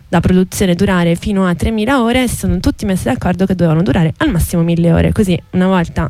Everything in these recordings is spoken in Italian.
da produzione durare fino a 3.000 ore, si sono tutti messi d'accordo che dovevano durare al massimo 1.000 ore, così una volta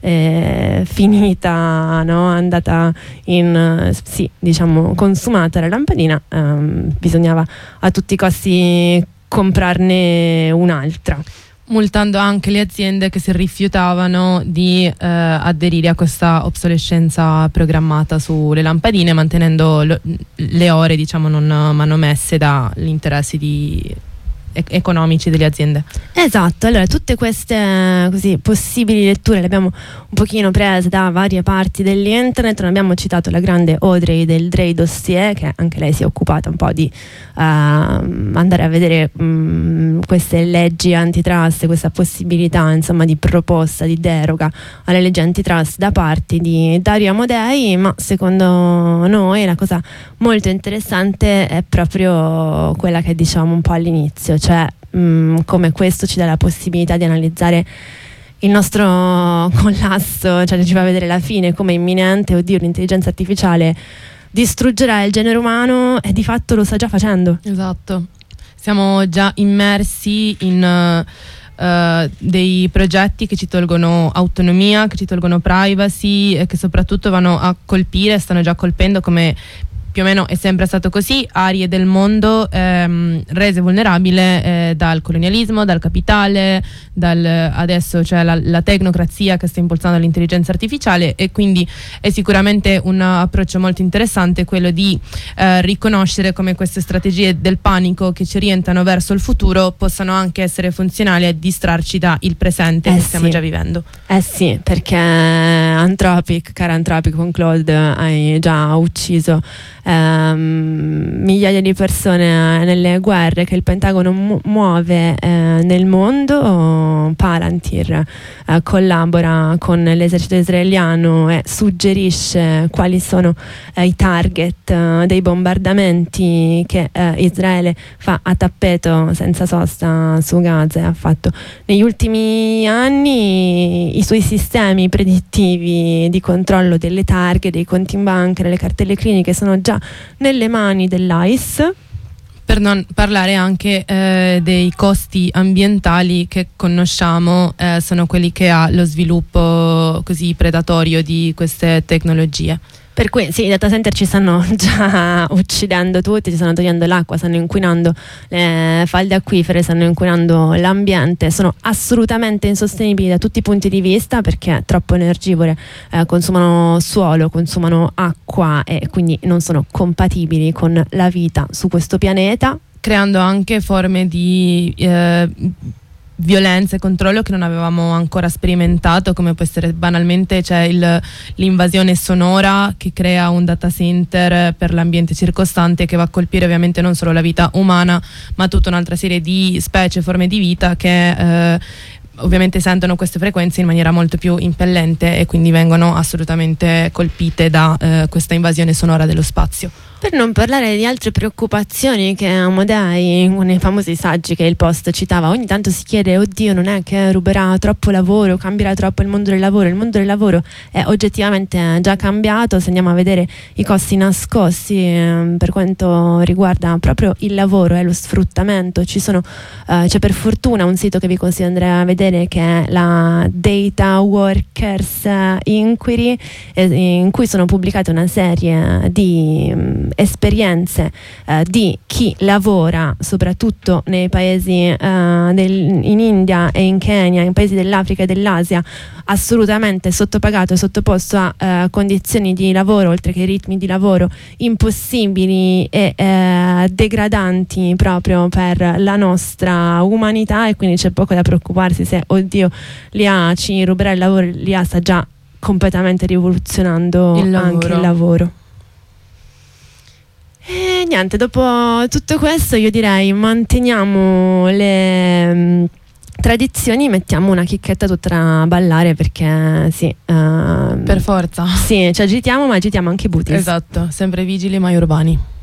finita, no, andata in diciamo consumata la lampadina, bisognava a tutti i costi comprarne un'altra, multando anche le aziende che si rifiutavano di aderire a questa obsolescenza programmata sulle lampadine, mantenendo le ore, diciamo, non manomesse dagli interessi economici delle aziende. Esatto, allora tutte queste così possibili letture le abbiamo un pochino prese da varie parti dell'internet. Non abbiamo citato la grande Audrey del Dray Dossier, che anche lei si è occupata un po' di andare a vedere queste leggi antitrust, questa possibilità insomma di proposta di deroga alle leggi antitrust da parte di Dario Amodei, ma secondo noi la cosa molto interessante è proprio quella che diciamo un po' all'inizio, cioè come questo ci dà la possibilità di analizzare il nostro collasso, cioè ci fa vedere la fine come imminente. Oddio, l'intelligenza artificiale distruggerà il genere umano, e di fatto lo sta già facendo. Esatto, siamo già immersi in dei progetti che ci tolgono autonomia, che ci tolgono privacy e che soprattutto vanno a colpire, stanno già colpendo, come più o meno è sempre stato così, aree del mondo rese vulnerabili dal colonialismo, dal capitale, adesso c'è la tecnocrazia che sta impulsando l'intelligenza artificiale, e quindi è sicuramente un approccio molto interessante quello di riconoscere come queste strategie del panico che ci orientano verso il futuro possano anche essere funzionali a distrarci dal presente che stiamo già vivendo. Sì, perché cara Anthropic con Claude hai già ucciso migliaia di persone nelle guerre che il Pentagono muove nel mondo. Palantir collabora con l'esercito israeliano e suggerisce quali sono i target dei bombardamenti che Israele fa a tappeto senza sosta su Gaza, e ha fatto negli ultimi anni. I suoi sistemi predittivi di controllo delle targhe, dei conti in banca, delle cartelle cliniche sono già nelle mani dell'ICE. Per non parlare anche dei costi ambientali che conosciamo, sono quelli che ha lo sviluppo così predatorio di queste tecnologie. Per cui sì, i data center ci stanno già uccidendo tutti, ci stanno togliendo l'acqua, stanno inquinando le falde acquifere, stanno inquinando l'ambiente, sono assolutamente insostenibili da tutti i punti di vista, perché troppo energivore, consumano suolo, consumano acqua, e quindi non sono compatibili con la vita su questo pianeta, creando anche forme di violenza e controllo che non avevamo ancora sperimentato, come può essere banalmente l'invasione sonora che crea un data center per l'ambiente circostante, che va a colpire ovviamente non solo la vita umana ma tutta un'altra serie di specie, forme di vita che ovviamente sentono queste frequenze in maniera molto più impellente e quindi vengono assolutamente colpite da questa invasione sonora dello spazio. Per non parlare di altre preoccupazioni che Amodei, nei famosi saggi che il Post citava, ogni tanto si chiede: oddio, non è che ruberà troppo lavoro, cambierà troppo il mondo del lavoro? Il mondo del lavoro è oggettivamente già cambiato. Se andiamo a vedere i costi nascosti per quanto riguarda proprio il lavoro e lo sfruttamento, c'è per fortuna un sito che vi consiglio di andare a vedere, che è la Data Workers Inquiry, in cui sono pubblicate una serie di esperienze di chi lavora soprattutto nei paesi in India e in Kenya, in paesi dell'Africa e dell'Asia, assolutamente sottopagato e sottoposto a condizioni di lavoro, oltre che ritmi di lavoro impossibili e degradanti proprio per la nostra umanità. E quindi c'è poco da preoccuparsi se, oddio, l'IA ci ruberà il lavoro. L'IA sta già completamente rivoluzionando anche il lavoro. E niente, dopo tutto questo io direi manteniamo le tradizioni, mettiamo una chicchetta tutta da ballare, perché sì, per forza. Sì, ci agitiamo, ma agitiamo anche i booties. Esatto, sempre vigili mai urbani.